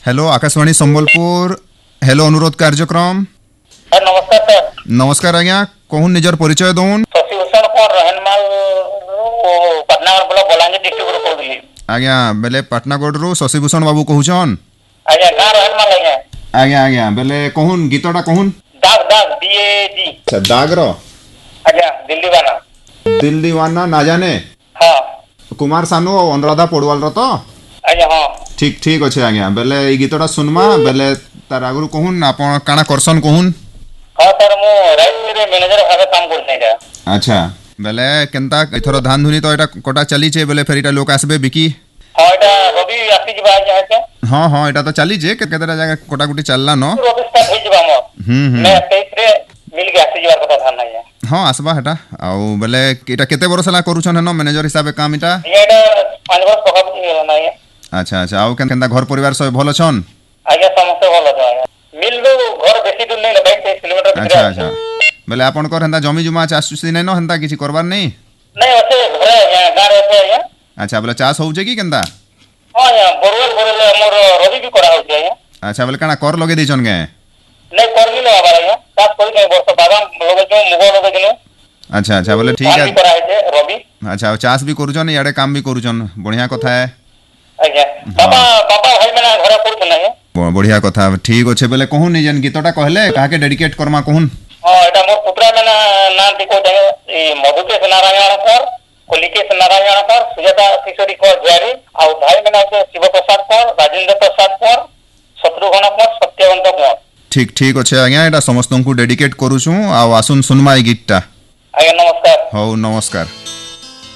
Hello Akashvani Sambalpur hello अनुरोध कार्यक्रम नमस्कार सर। नमस्कार आज्ञा कहून निजर परिचय दौन शशिभूषण कुमार रहनमाल पटनागढ़ ब्लॉक बलांगीर डिस्ट्रिक्ट रो कहली आज्ञा बेले पाटनागढ़ रु शशिभूषण बाबू कहूछन आज्ञा गाँ रहनमाल आज्ञा आज्ञा आज्ञा बेले कहून गीतटा कहून दाग दाग DAG अच्छा दाग रो आज्ञा दिल्ली वाला दिल दीवाना ना जाने हाँ कुमार सानू और अनुराधा पौडवाल रो तो आज्ञा हाँ ठीक ठीक अच्छे आज्ञा बेले ई गीतटा सुनमा बेले तार आगु कहून आपण काना करसन कहून हाँ सर मु राइट रे मैनेजर भाबे काम करते हैं। अच्छा बेले केनता इथरो धान धुनी तो एटा कोटा चली छे बेले फेर एटा लोक आसबे बिकी हाँ एटा रवि आसी जिबा आज्ञा है हाँ हाँ एटा तो चली छे केतेटा जगह कोटा गुटी चलला न रवि स्टार्ट हो जिबा मोर मैं 23 रे मिल के आसी जिबा कथा धान नहीं है हाँ आसबा हेटा आउ बेले एटा केते वर्ष ला करूछन न मैनेजर हिसाबे काम एटा एटा 5 वर्ष पका नहीं है। अच्छा अच्छा आउ केनता घर परिवार सब भलो छन आज्ञा समस्त भलो छ आज्ञा मिल दो घर बेसी दूर नहीं 22 किलोमीटर अच्छा अच्छा बेले आपन कर हेंता जमी जुमा चासुसी नै न हेंता किछि करबार नै नहीं अच्छे घरे यहाँ गाँव रहते हैं। अच्छा बेले चास होउचे की केनता हाँ यहाँ बोरवेल मोर रवि भी करा होती है। अच्छा बेले काना कर लगे दैछन गे नहीं कर भी लगा बारा यहाँ चाष कोई नहीं वर्ष बादाम लोगे जो मुगो लोगे जो अच्छा अच्छा बोले ठीक धान है भी करा है रवि अच्छा चास भी करूछन याडे काम भी करूछन बढ़िया कथा है आज्ञा पापा पापा भाई मैंने घरे पड़ नहीं बढ़िया कथा ठीक अच्छे बेले कहून निजन गीतटा कहले काके डेडिकेट करमा कहून हाँ एटा मोर पुत्रा मैंने नाम दिको दे ई मधुकेश नारायण कर कलिकेश नारायण कर सुजाता किशोरी कर जारी और भाई मैंने शिव प्रसाद कर राजेंद्र प्रसाद कर शत्रुघ्न कर सत्यवंत कर ठीक ठीक अच्छे आज्ञा एटा समस्त को डेडिकेट करूछु आ आसुन सुनमा ई गीतटा आज्ञा नमस्कार हौ नमस्कार।